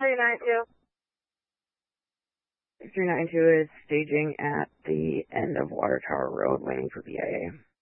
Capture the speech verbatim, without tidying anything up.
three nine two. three nine two is staging at the end of Water Tower Road, waiting for B I A.